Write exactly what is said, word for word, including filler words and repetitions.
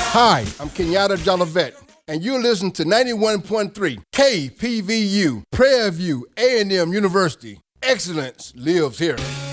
Hi, I'm Kenyatta Jolivet, and you're listening to ninety-one point three K P V U, Prairie View A and M University. Excellence lives here.